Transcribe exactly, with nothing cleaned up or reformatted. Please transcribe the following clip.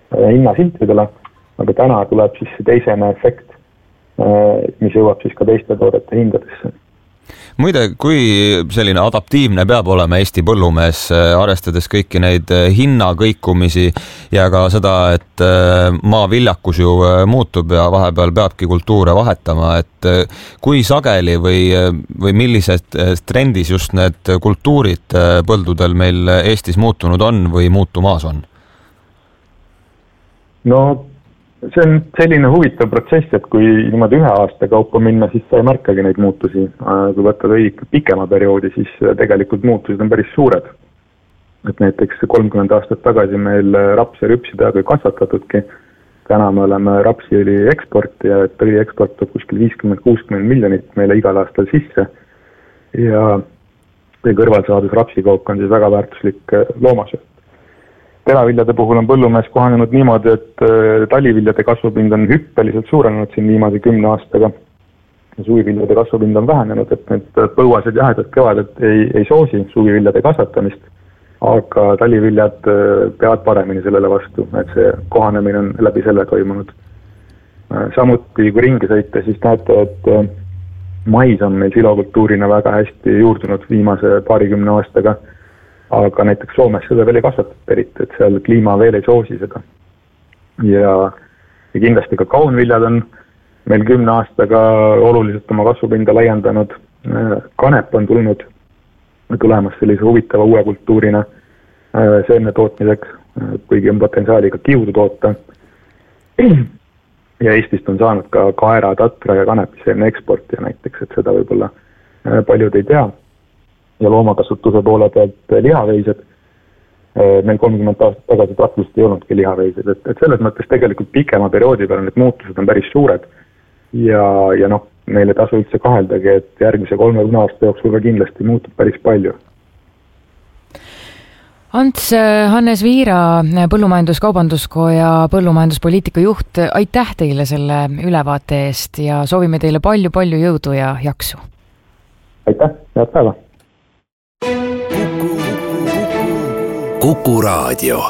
hinnasiltidele, aga täna tuleb siis see teisene efekt, mis jõuab siis ka teiste toodete hindadesse. Muide, kui selline adaptiivne peab olema Eesti põllumees, arvestades kõiki neid hinnakõikumisi ja ka seda, et maaviljakus ju muutub ja vahepeal peabki kultuure vahetama, et kui sageli või, või millised trendis just need kultuurid põldudel meil Eestis muutunud on või muutumaas on? No see on selline huvitav protsess, et kui niimoodi ühe aasta kaupa minna, siis sa ei märkagi neid muutusi. Kui võtta õige pikema perioodi, siis tegelikult muutused on päris suured. Et näiteks kolmkümmend aastat tagasi meil raps ja rüpsi peaaegu ei kasvatatudki. Täna me oleme rapsiõli eksportija, et õli eksport on kuskil viiskümmend kuuskümmend miljonit meile igal aastal sisse. Ja kõrval saadus rapsikook on siis väga väärtuslik loomasööt. Teraviljade puhul on põllumees kohanenud niimoodi, et taliviljade kasvupind on hüppeliselt suurenenud siin viimase kümne aastaga. Suviviljade kasvupind on vähenenud, et need põuased jahedad kevaded ei, ei soosi suviviljade kasvatamist, aga taliviljad peavad paremini sellele vastu, et see kohanemine on läbi selle toimunud. Samuti kui ringi sõita, siis näete, et mais on meil silokultuurina väga hästi juurdunud viimase paarikümne aastaga, aga näiteks Soomes seda veel ei kasvatud eriti, et seal kliima veel ei soosi seda. Ja, ja kindlasti ka kaunviljad on meil kümne aastaga oluliselt oma kasvupinda laiendanud. Kanep on tulnud tulemas sellise huvitava uue kultuurina seemne tootmiseks, kuigi on potentsiaaliga kiudu toota. Ja Eestist on saanud ka kaera, tatra ja kanepiseemne eksportija näiteks, et seda võib-olla paljud ei tea. Ja loomakasutuse poole pealt lihaveised. Meil kolmkümmend aastat tagasi praktiliselt ei olnudki lihaveised, et, et selles mõttes tegelikult pikema perioodi peal need muutused on päris suured ja, ja noh, meil ei tasu üldse kaheldagi, et järgmise kolmekümne aasta jooksul ka kindlasti muutub päris palju. Ants Hannes Viira, Põllumajandus-Kaubanduskoja põllumajanduspoliitika juht, aitäh teile selle ülevaate eest ja soovime teile palju-palju jõudu ja jaksu. Aitäh, head päeva! Kuku Raadio.